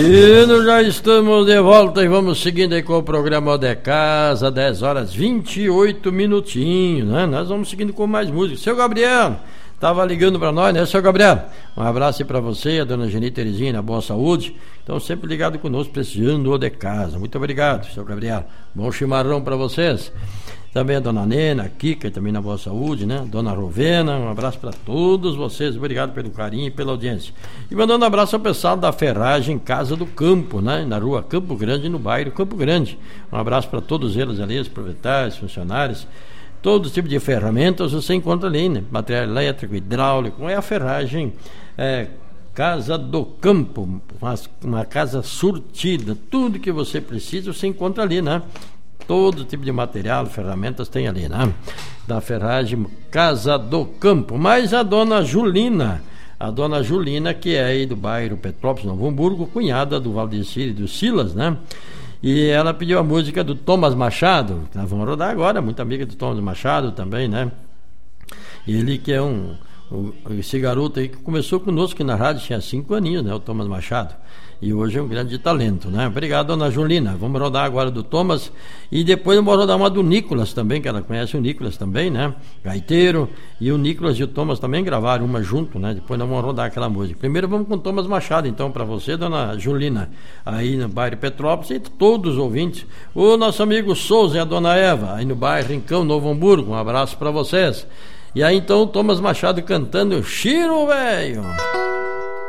E nós já estamos de volta e vamos seguindo aí com o programa de casa, 10 horas 28 minutinhos, né? Nós vamos seguindo com mais música. Seu Gabriel, tava ligando para nós, né, seu Gabriel? Um abraço aí para você, a dona Geni Terezinha, boa saúde. Então sempre ligado conosco, precisando de casa. Muito obrigado, seu Gabriel. Bom chimarrão para vocês. Também a dona Nena, a Kika, também na boa saúde, né? Dona Rovena, um abraço para todos vocês. Obrigado pelo carinho e pela audiência. E mandando um abraço ao pessoal da Ferragem Casa do Campo, né? Na rua Campo Grande, no bairro Campo Grande. Um abraço para todos eles ali, os proprietários, funcionários. Todo tipo de ferramentas você encontra ali, né? Material elétrico, hidráulico. É a Ferragem Casa do Campo, uma casa surtida. Tudo que você precisa você encontra ali, né? Todo tipo de material, ferramentas tem ali, né? Da Ferragem Casa do Campo. Mas a dona Julina, que é aí do bairro Petrópolis, Novo Hamburgo, cunhada do Valdecir e do Silas, né? E ela pediu a música do Thomas Machado, que nós vamos rodar agora, muito amiga do Thomas Machado também, né? Ele que é esse garoto aí que começou conosco aqui na rádio, tinha 5 aninhos, né? O Thomas Machado. E hoje é um grande talento, né? Obrigado, dona Julina. Vamos rodar agora do Thomas e depois vamos rodar uma do Nicolas também, que ela conhece o Nicolas também, né? Gaiteiro. E o Nicolas e o Thomas também gravaram uma junto, né? Depois nós vamos rodar aquela música. Primeiro vamos com o Thomas Machado, então, para você, dona Julina, aí no bairro Petrópolis e todos os ouvintes. O nosso amigo Souza e a dona Eva, aí no bairro Rincão, Novo Hamburgo. Um abraço para vocês. E aí então o Thomas Machado cantando Chiro Velho.